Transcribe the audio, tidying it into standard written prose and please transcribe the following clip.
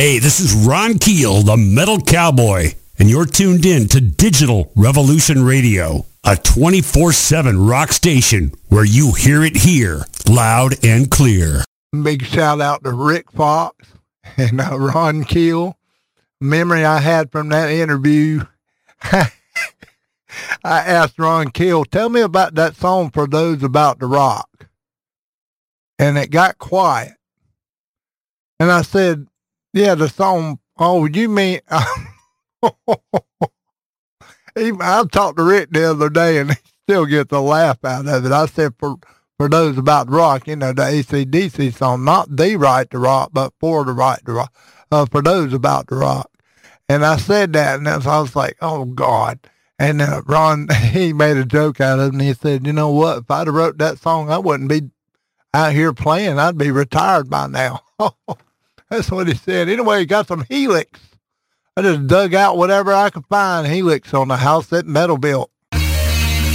Hey, this is Ron Keel, the Metal Cowboy, and you're tuned in to Digital Revolution Radio, a 24/7 rock station where you hear it here, loud and clear. Big shout out to Rick Fox and Ron Keel. Memory I had from that interview, I asked Ron Keel, tell me about that song For Those About to Rock. And it got quiet. And I said, yeah, the song, oh, you mean, I talked to Rick the other day and he still gets a laugh out of it. I said, for those about to rock, you know, the AC/DC song, not the right to rock, but for the right to rock, for those about to rock. And I said that, and I was like, oh, God. And Ron, he made a joke out of it, and he said, you know what, if I'd have wrote that song, I wouldn't be out here playing. I'd be retired by now. That's what he said. Anyway, he got some Helix. I just dug out whatever I could find, Helix, on the house that Metal built.